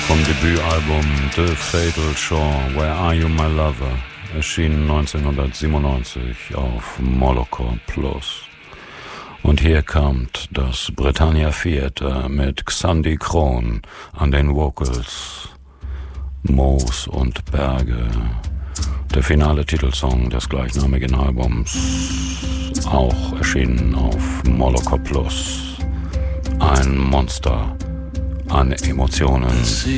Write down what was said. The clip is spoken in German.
vom Debütalbum The Fatal Shore, Where Are You My Lover, erschien 1997 auf Moloko Plus. Und hier kommt das Britannia Theater mit Xandi Kron an den Vocals, Moos und Berge. Der finale Titelsong des gleichnamigen Albums, auch erschienen auf Moloko Plus. Ein Monster an Emotionen.